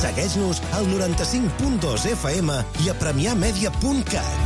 Segueix-nos al 95.2 FM i a premiamedia.cat.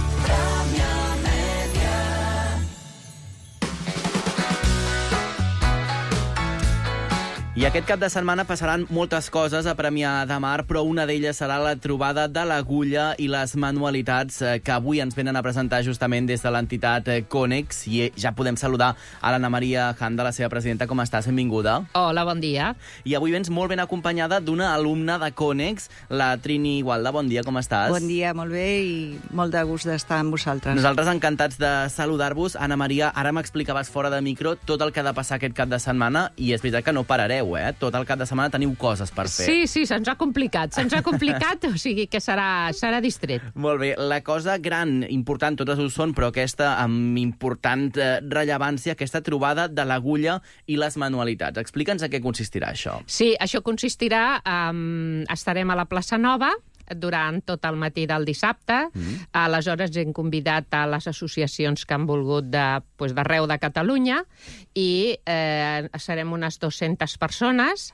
I aquest cap de setmana passaran moltes coses a Premià de Mar, però una d'elles serà la trobada de l'Agulla i les manualitats que avui ens venen a presentar justament des de l'entitat Conex. I ja podem saludar a l'Anna Maria Janda, la seva presidenta. Com estàs? Benvinguda. Hola, bon dia. I avui vens molt ben acompanyada d'una alumna de Conex, la Trini Gualda. Bon dia, com estàs? Bon dia, molt bé, i molt de gust d'estar amb vosaltres. Nosaltres encantats de saludar-vos. Anna Maria, ara m'explicaves fora de micro tot el que ha de passar aquest cap de setmana, i és veritat que no parareu. Tot el cap de setmana teniu coses per fer. Sí, se'ns ha complicat, o sigui que serà distret. Molt bé, la cosa gran, important, totes ho són, però aquesta amb important rellevància, aquesta trobada de l'Agulla i les manualitats. Explica'ns a què consistirà això. Sí, això consistirà, estarem a la plaça Nova durant tot el matí del dissabte. Aleshores hem convidat a les associacions que han volgut d'arreu de Catalunya i serem unes 200 persones.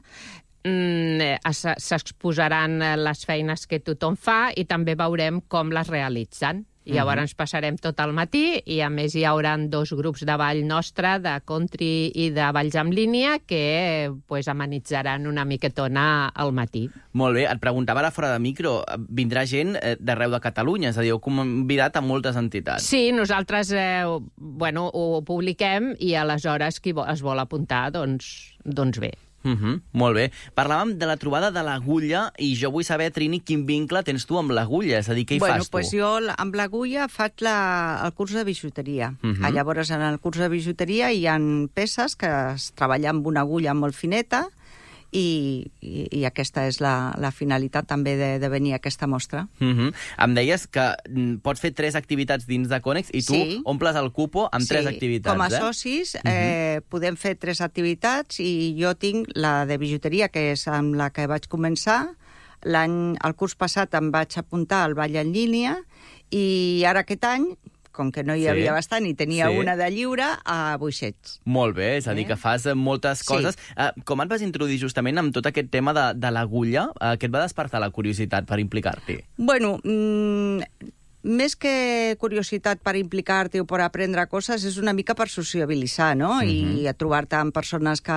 S'exposaran les feines que tothom fa i també veurem com les realitzen. I llavors passarem tot el matí i, a més, hi haurà 2 grups de ball nostre, de country i de balls en línia, que amenitzaran una miquetona al matí. Molt bé. Et preguntava ara fora de micro, vindrà gent d'arreu de Catalunya, és a dir, heu convidat a moltes entitats. Sí, nosaltres ho publiquem i aleshores qui es vol apuntar, doncs bé. Molt bé. Parlàvem de la trobada de l'Agulla i jo vull saber, Trini, quin vincle tens tu amb l'Agulla, és a dir, què hi fas tu? Jo amb l'Agulla faig el curs de bijuteria. Llavors, en el curs de bijuteria hi ha peces que es treballen amb una agulla molt fineta i aquesta és la finalitat també de venir a aquesta mostra. Em deies que pots fer 3 activitats dins de Conex i tu omples el cupo amb 3 activitats. Com a socis podem fer 3 activitats i jo tinc la de bijuteria, que és amb la que vaig començar. El curs passat em vaig apuntar al ball en línia i ara aquest any, com que no hi havia bastant i tenia una de lliure, a Boixets. Molt bé, és a dir, que fas moltes coses. Com et vas introduir justament amb tot aquest tema de l'Agulla? Què et va despertar la curiositat per implicar-t'hi? Bueno, més que curiositat per implicar-t'hi o per aprendre coses, és una mica per sociabilitzar, no? I a trobar-te amb persones que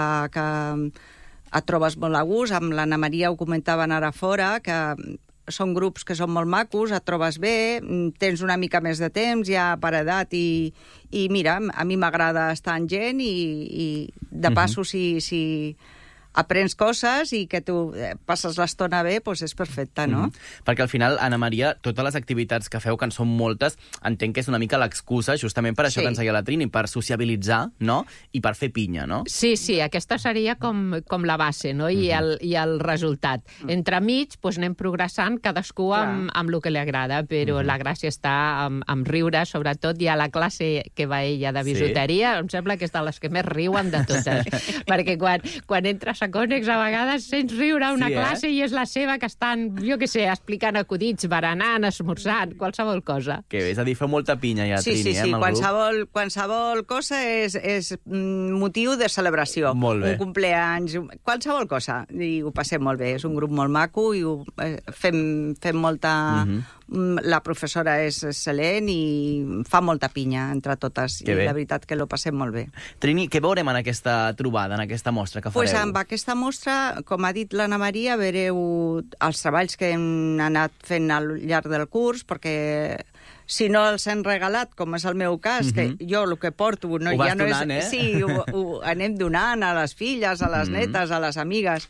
et trobes molt a gust. Amb l'Anna Maria ho comentaven ara fora, que són grups que són molt macos, et trobes bé, tens una mica més de temps ja per edat i mira, a mi m'agrada estar amb gent i de passo si aprens coses i que tu passes l'estona bé, doncs és perfecte, no? Perquè al final, Anna Maria, totes les activitats que feu, que en són moltes, entenc que és una mica l'excusa, justament per això que ens deia la Trini, per sociabilitzar, no? I per fer pinya, no? Sí, aquesta seria com la base, no? I el resultat. Entremig, anem progressant cadascú amb el que li agrada, però la gràcia està amb riure, sobretot hi ha la classe que va ella de bijuteria, em sembla que és de les que més riuen de totes, perquè quan entres a Conex a vegades sents riure a una classe i és la seva que estan, jo què sé, explicant acudits, berenant, esmorzant, qualsevol cosa. Que bé, és a dir, feu molta pinya ja, Trini, amb el grup. Qualsevol cosa és motiu de celebració. Molt bé. Un cumpleaños, qualsevol cosa. I ho passem molt bé, és un grup molt maco i fem molta... La professora és excel·lent i fa molta pinya entre totes. I la veritat que lo passem molt bé. Trini, què veurem en aquesta trobada, en aquesta mostra que fareu? Amb aquesta mostra, com ha dit l'Anna Maria, veureu els treballs que hem anat fent al llarg del curs, perquè si no els hem regalat, com és el meu cas, que jo el que porto... Ho vas donant, Sí, ho anem donant a les filles, a les netes, a les amigues...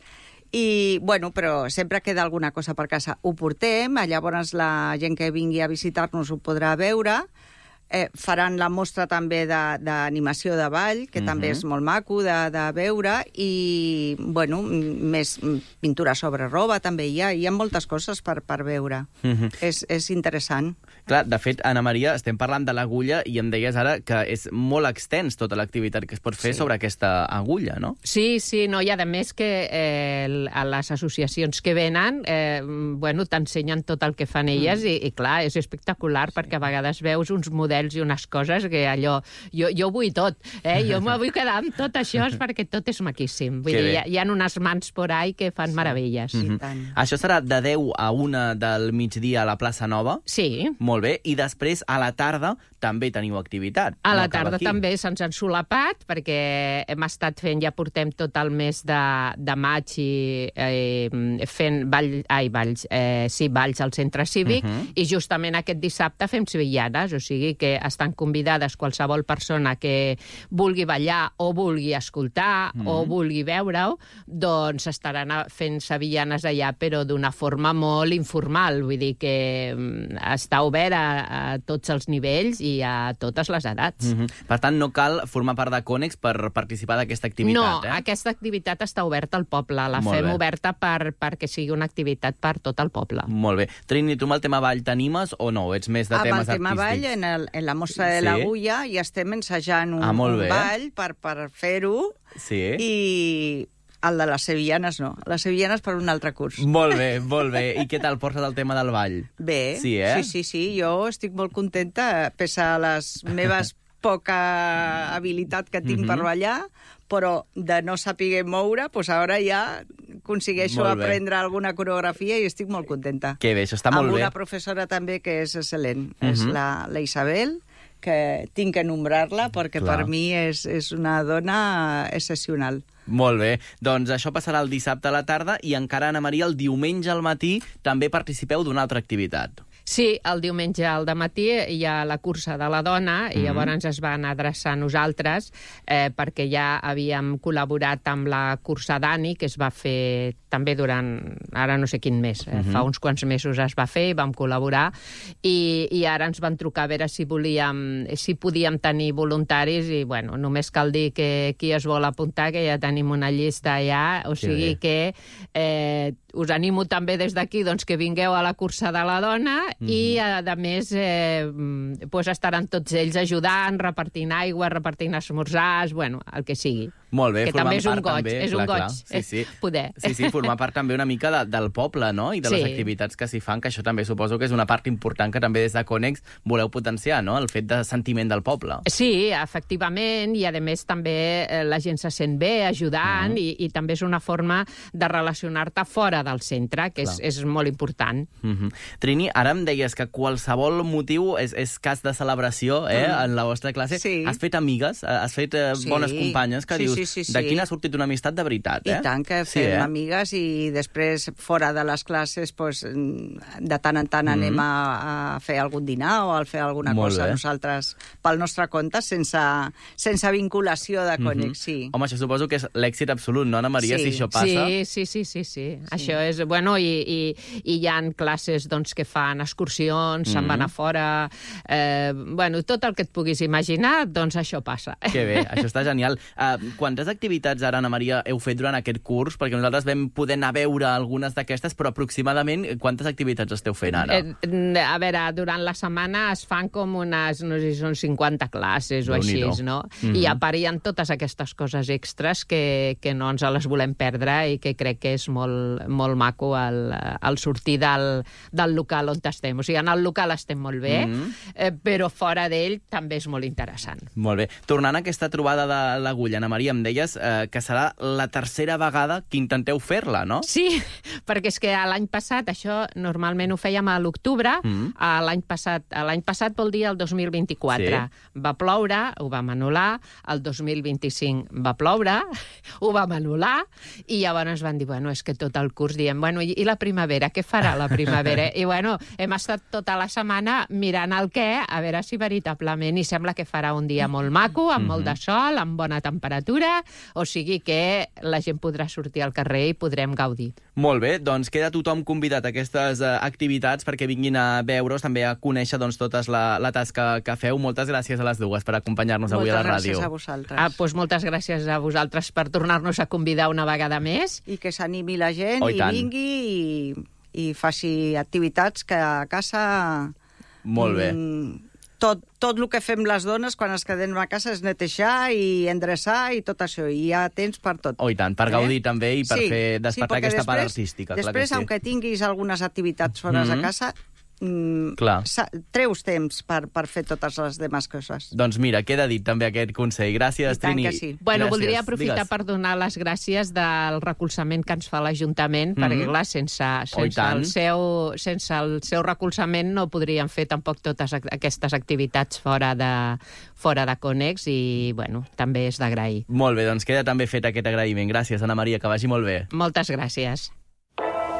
però sempre queda alguna cosa per casa. Ho portem, llavors la gent que vingui a visitar-nos ho podrà veure. Faran la mostra també d'animació de ball, que també és molt maco de veure, i, més pintura sobre roba també hi ha moltes coses per veure. És interessant. Clar, de fet, Anna Maria, estem parlant de l'Agulla i em deies ara que és molt extens tota l'activitat que es pot fer sobre aquesta agulla, no? Sí, i a més que a les associacions que venen t'ensenyen tot el que fan elles i clar, és espectacular perquè a vegades veus uns models models i unes coses que allò... Jo vull tot, jo me vull quedar amb tot això perquè tot és maquíssim. Vull dir, hi ha unes mans por ahí que fan meravelles. Això serà de 10 a 1 del migdia a la plaça Nova? Sí. Molt bé. I després, a la tarda, també teniu activitat. A la tarda també se'ns han solapat, perquè hem estat fent, ja portem tot el mes de maig fent balls al centre cívic, i justament aquest dissabte fem sevillanes, o sigui que estan convidades qualsevol persona que vulgui ballar o vulgui escoltar o vulgui veure-ho, doncs estaran fent sevillanes allà, però d'una forma molt informal, vull dir que està obert a tots els nivells i a totes les edats. Per tant, no cal formar part de Cònex per participar d'aquesta activitat, No, aquesta activitat està oberta al poble. La fem oberta perquè sigui una activitat per tot el poble. Molt bé. Trini, tu amb el tema ball t'animes o no? Ets més de temes artístics? Amb el tema ball, en la mostra de l'Agulla, ja estem ensajant un ball per fer-ho, i el de les sevillanes no. Les sevillanes per un altre curs. Molt bé, molt bé. I què tal portes el tema del ball? Bé, sí. Jo estic molt contenta, pese a les meves poca habilitat que tinc per ballar, però de no saber moure, doncs ara ja aconsegueixo aprendre alguna coreografia i estic molt contenta. Que bé, això està molt bé. Amb una professora també que és excel·lent, és la Isabel, que tinc que nombrar-la perquè per mi és una dona excepcional. Molt bé. Doncs això passarà el dissabte a la tarda i encara, Anna Maria, el diumenge al matí també participeu d'una altra activitat. Sí, el diumenge al dematí hi ha la cursa de la dona i llavors es van adreçar a nosaltres perquè ja havíem col·laborat amb la cursa d'Ani, que es va fer també durant, ara no sé quin mes, fa uns quants mesos es va fer i vam col·laborar, i ara ens van trucar a veure si podíem tenir voluntaris i, bueno, només cal dir que qui es vol apuntar, que ja tenim una llista allà, o sigui que us animo també des d'aquí que vingueu a la cursa de la dona i, a més, estaran tots ells ajudant, repartint aigua, repartint esmorzars, bueno, el que sigui. Molt bé, que també és un goig, poder. Sí, formar part també una mica del poble, no?, i de les activitats que s'hi fan, que això també suposo que és una part important que també des de Cònex voleu potenciar, no?, el fet de sentiment del poble. Sí, efectivament, i a més també la gent se sent bé ajudant i també és una forma de relacionar-te fora del centre, que és molt important. Trini, ara em deies que qualsevol motiu és cas de celebració en la vostra classe. Has fet amigues, has fet bones companyes que dius, d'aquí n'ha sortit una amistat de veritat. I tant, que fem amigues i després, fora de les classes, de tant en tant anem a fer algun dinar o a fer alguna cosa nosaltres pel nostre compte, sense vinculació de Cònex, sí. Home, això suposo que és l'èxit absolut, no, Anna Maria, si això passa? Sí. Això és... Bueno, i hi ha classes que fan excursions, se'n van a fora... Bueno, tot el que et puguis imaginar, doncs això passa. Que bé, això està genial. Quantes activitats ara, Anna Maria, heu fet durant aquest curs? Perquè nosaltres vam poder anar a veure algunes d'aquestes, però aproximadament quantes activitats esteu fent ara? A veure, durant la setmana es fan com unes, no sé si són 50 classes o així, no? I a part hi ha totes aquestes coses extres que no ens les volem perdre i que crec que és molt maco el sortir del local on estem. O sigui, en el local estem molt bé, però fora d'ell també és molt interessant. Molt bé. Tornant a aquesta trobada de l'Agulla, Anna Maria, em deies que serà la tercera vegada que intenteu fer-la, no? Sí, perquè és que l'any passat, això normalment ho fèiem a l'octubre, l'any passat vol dir el 2024. Va ploure, ho vam anul·lar, el 2025 va ploure, ho vam anul·lar, i llavors van dir, bueno, és que tot el curs diem, bueno, i la primavera, què farà la primavera? I bueno, hem estat tota la setmana mirant el què, a veure si veritablement, i sembla que farà un dia molt maco, amb molt de sol, amb bona temperatura, o sigui que la gent podrà sortir al carrer i podrem gaudir. Molt bé, doncs queda tothom convidat a aquestes activitats perquè vinguin a veure's, també a conèixer tota la tasca que feu. Moltes gràcies a les dues per acompanyar-nos avui a la ràdio. Moltes gràcies a vosaltres. Doncs moltes gràcies a vosaltres per tornar-nos a convidar una vegada més. I que s'animi la gent i vingui i faci activitats que a casa... Molt bé. Tot el que fem les dones quan es quedem a casa és netejar i endreçar i tot això, i hi ha temps per tot. Oh, i tant, per gaudir també i per fer despertar aquesta part artística. Després, aunque tinguis algunes activitats fora de casa, treus temps per fer totes les demás coses. Doncs mira, queda dit també aquest consell. Gràcies, Trini. I tant que sí. Bueno, voldria aprofitar per donar les gràcies del recolzament que ens fa l'Ajuntament, perquè, clar, sense el seu recolzament no podríem fer tampoc totes aquestes activitats fora de Connex i, bueno, també és d'agrair. Molt bé, doncs queda també fet aquest agraïment. Gràcies, Anna Maria, que vagi molt bé. Moltes gràcies.